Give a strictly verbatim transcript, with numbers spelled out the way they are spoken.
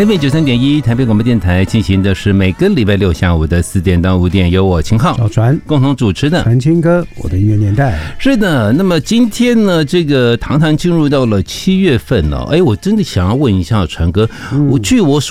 F M 九三点一台北广播电台进行的是每个礼拜六下午的四点到五点，由我秦浩、 小船共同主持的传青歌，我的音乐年代。 是的，那么今天呢，这个堂堂进入到了七月份了，哎，我真的想要问一下传哥，我据我所